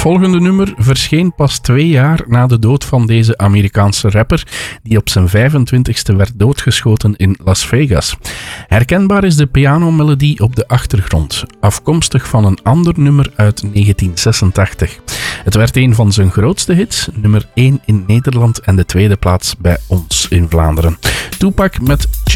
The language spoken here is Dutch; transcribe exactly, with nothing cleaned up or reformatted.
volgende nummer verscheen pas twee jaar na de dood van deze Amerikaanse rapper, die op zijn vijfentwintigste werd doodgeschoten in Las Vegas. Herkenbaar is de pianomelodie op de achtergrond, afkomstig van een ander nummer uit negentien zesentachtig. Het werd een van zijn grootste hits, nummer één in Nederland en de tweede plaats bij ons in Vlaanderen. Tupac met